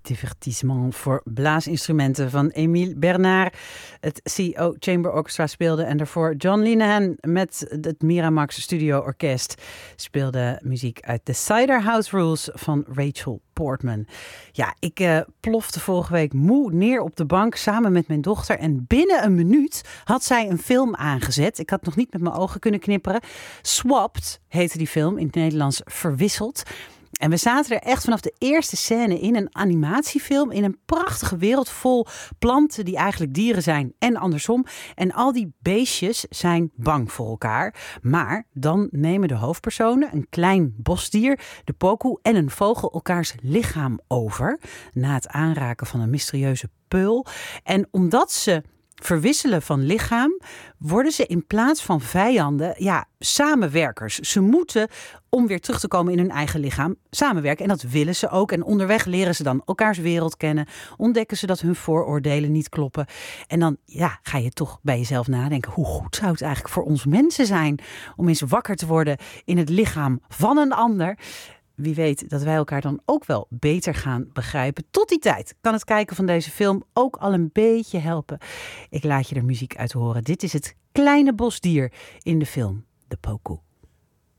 Divertissement voor blaasinstrumenten van Émile Bernard. Het CO Chamber Orchestra speelde en daarvoor John Linehan met het Miramax Studio Orkest speelde muziek uit The Cider House Rules van Rachel Portman. Ja, ik plofte vorige week moe neer op de bank samen met mijn dochter en binnen een minuut had zij een film aangezet. Ik had nog niet met mijn ogen kunnen knipperen. Swapped heette die film, in het Nederlands Verwisseld. En we zaten er echt vanaf de eerste scène in, een animatiefilm in een prachtige wereld vol planten die eigenlijk dieren zijn en andersom. En al die beestjes zijn bang voor elkaar. Maar dan nemen de hoofdpersonen, een klein bosdier, de pokoe en een vogel elkaars lichaam over na het aanraken van een mysterieuze peul. En omdat ze verwisselen van lichaam, worden ze in plaats van vijanden, samenwerkers. Ze moeten, om weer terug te komen in hun eigen lichaam, samenwerken. En dat willen ze ook. En onderweg leren ze dan elkaars wereld kennen. Ontdekken ze dat hun vooroordelen niet kloppen. En dan ga je toch bij jezelf nadenken, hoe goed zou het eigenlijk voor ons mensen zijn om eens wakker te worden in het lichaam van een ander? Wie weet dat wij elkaar dan ook wel beter gaan begrijpen. Tot die tijd kan het kijken van deze film ook al een beetje helpen. Ik laat je er muziek uit horen. Dit is het kleine bosdier in de film De Pokoe.